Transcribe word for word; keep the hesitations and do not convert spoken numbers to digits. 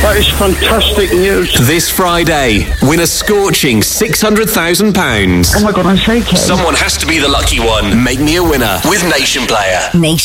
That is fantastic news. This Friday, win a scorching six hundred thousand pounds. Oh my God, I'm shaking. Someone has to be the lucky one. Make me a winner with Nation Player. Nation.